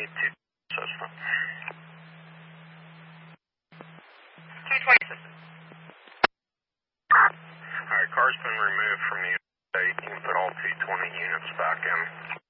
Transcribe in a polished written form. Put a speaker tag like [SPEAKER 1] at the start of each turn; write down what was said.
[SPEAKER 1] system.
[SPEAKER 2] 220 system.
[SPEAKER 1] Alright, car's been removed from the unit. You can put all 220 units back in.